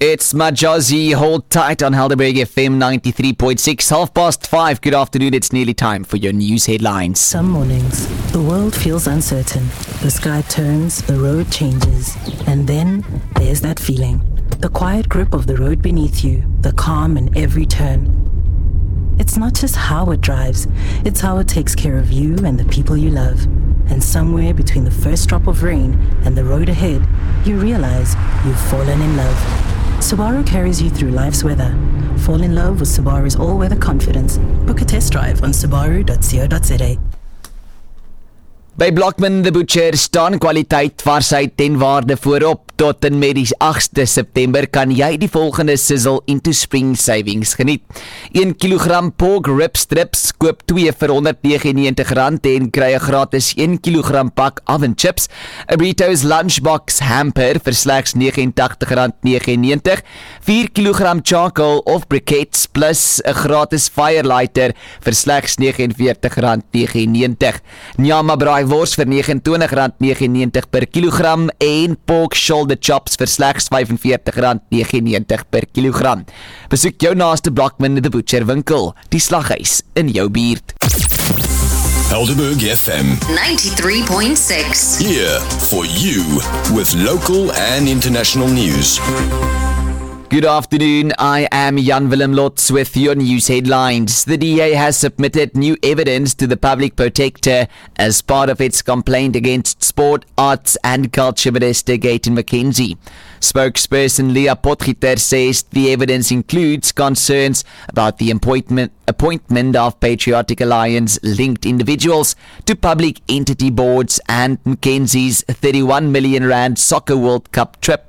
It's Majozi. Hold tight on Helderberg FM 93.6. 5:30. Good afternoon. It's nearly time for your news headlines. Some mornings, the world feels uncertain. The sky turns, the road changes, and then there's that feeling. The quiet grip of the road beneath you, the calm in every turn. It's not just how it drives, it's how it takes care of you and the people you love. And somewhere between the first drop of rain and the road ahead, you realize you've fallen in love. Subaru carries you through life's weather. Fall in love with Subaru's all-weather confidence. Book a test drive on subaru.co.za. By Blockman the Butcher staan kwaliteit varsheid ten waarde voorop. Tot en met die 8de September kan jy die volgende sizzle into spring savings geniet. 1 kilogram pork rib strips, koop 2 vir R199 en kry 'n gratis 1 kilogram pak oven chips. 'n Burritos lunchbox hamper vir slegs R89.99. 4 kilogram charcoal of briquettes plus 'n gratis firelighter vir slegs R49.99. Nyama braaivors vir R29.99 per kilogram en pork shoulder chops vir slegs R45.99 per kilogram. Besoek jou naaste Blockman the Butcher winkel, die slaghuis in jou buurt. Helderberg FM 93.6. here for you with local and international news. Good afternoon, I am Jan Willem Lotz with your news headlines. The DA has submitted new evidence to the Public Protector as part of its complaint against Sport, Arts and Culture Minister Gayton McKenzie. Spokesperson Leah Potgieter says the evidence includes concerns about the appointment of Patriotic Alliance-linked individuals to public entity boards and McKenzie's R31 million Soccer World Cup trip.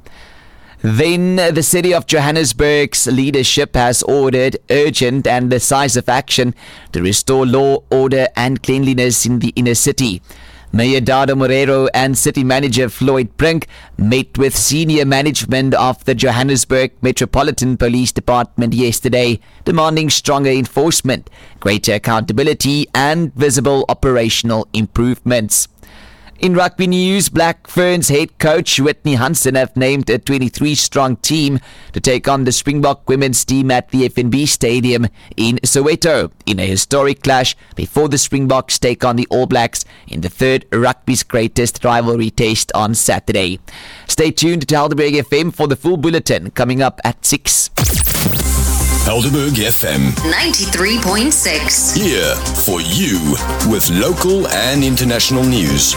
Then, the City of Johannesburg's leadership has ordered urgent and decisive action to restore law, order and cleanliness in the inner city. Mayor Dado Morero and City Manager Floyd Brink met with senior management of the Johannesburg Metropolitan Police Department yesterday, demanding stronger enforcement, greater accountability and visible operational improvements. In rugby news, Black Ferns head coach Whitney Hansen have named a 23-strong team to take on the Springbok women's team at the FNB Stadium in Soweto in a historic clash before the Springboks take on the All Blacks in the third rugby's greatest rivalry test on Saturday. Stay tuned to Helderberg FM for the full bulletin coming up at 6. Helderberg FM 93.6. here for you with local and international news.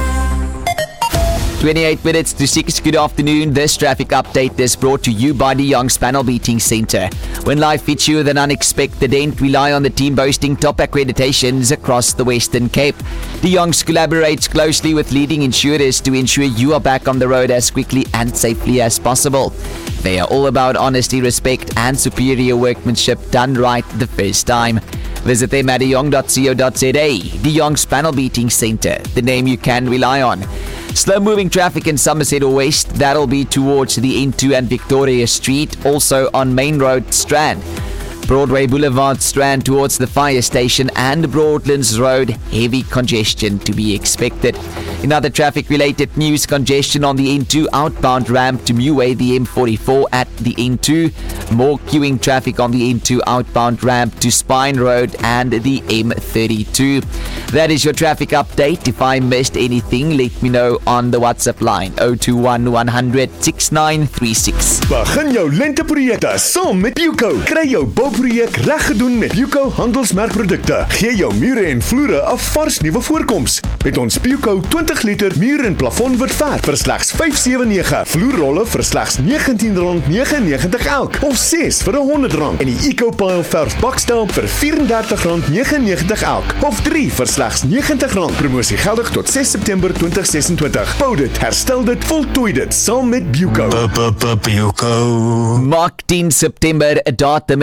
28 minutes to 6. Good afternoon. This traffic update is brought to you by the Young's Panel Beating Centre. When life hits you with an unexpected end, rely on the team boasting top accreditations across the Western Cape. The Young's collaborates closely with leading insurers to ensure you are back on the road as quickly and safely as possible. They are all about honesty, respect and superior workmanship done right the first time. Visit them at young.co.za. The Young's Panel Beating Centre, the name you can rely on. Slow-moving traffic in Somerset West, that'll be towards the N2 and Victoria Street, also on Main Road Strand. Broadway Boulevard Strand towards the fire station and Broadlands Road, heavy congestion to be expected. In other traffic-related news, congestion on the N2 outbound ramp to Muway, the M44 at the N2. More queuing traffic on the N2 outbound ramp to Spine Road and the M32. That is your traffic update. If I missed anything, let me know on the WhatsApp line 021 100 6936. Begin jou lenteprojekte saam met Buco. Kry jou bouprojek reg gedoen met Buco handelsmerkprodukte. Gee jou mure en vloere 'n vars nuwe voorkoms. Met ons Buco 20 liter muur en plafon wit verf vir slegs R579. Vloerrolle vir slegs R19.99 elk of 6 vir R100 en die EcoPile verf bakstel vir R34.99 elk of 3 vir slegs R90. Promosie geldig tot 6 September 2026. Bou dit, herstel dit, voltooi dit saam met Buco. Maak 10 September 'n datum in jou dag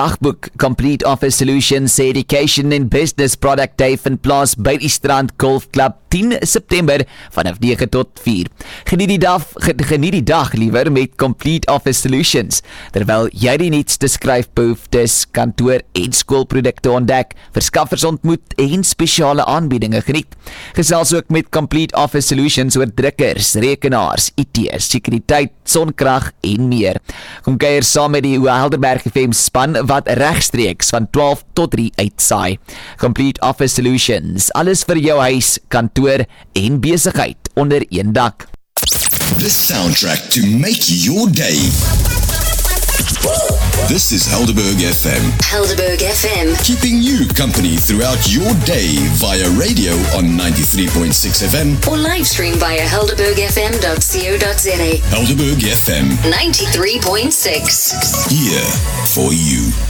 dagboek. Complete Office Solutions se Education and Business Product Day vind plaas by die Strand Golf Club 10 September vanaf 9 tot 4. Geniet die dag liewer met Complete Office Solutions, terwyl jy die nuutste skryfbehoeftes, kantoor en skoolprodukte ontdek, verskaffers ontmoet en spesiale aanbiedinge geniet. Gesels ook met Complete Office Solutions oor drukkers, rekenaars, IT, sekuriteit, sonkrag en meer. Kom kuier saam met die Helderberg FM span wat regstreeks van 12 tot 3 uitsaai. Complete Office Solutions, alles vir jou huis, kantoor en besigheid onder een dak. The soundtrack to make your day. This is Helderberg FM. Helderberg FM. Keeping you company throughout your day via radio on 93.6 FM. Or live stream via helderbergfm.co.za. Helderberg FM. 93.6. Here for you.